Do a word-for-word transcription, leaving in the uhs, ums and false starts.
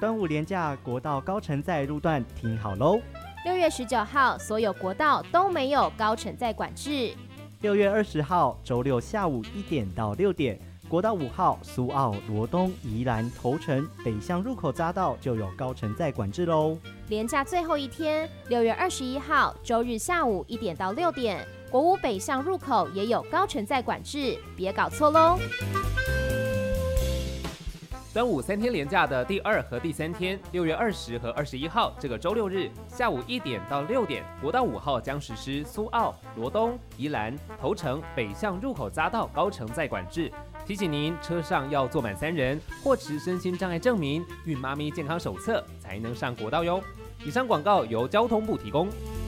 端午连假国道高承载路段听好喽！ 六月十九号，所有国道都没有高承载管制。 六月二十号，周六下午一点到六点，国道五号苏澳、罗东、宜兰、头城北向入口匝道就有高承载管制喽。 连假最后一天，六月二十一号，周日下午一点到六点，国五北向入口也有高承载管制，别搞错喽。 端午三天连假的第二和第三天，六月二十和二十一号，这个周六日下午一点到六点，国道五号将实施苏澳、罗东、宜兰、头城北向入口匝道高承载管制。提醒您，车上要坐满三人，或持身心障碍证明、孕妈咪健康手册，才能上国道哟。以上广告由交通部提供。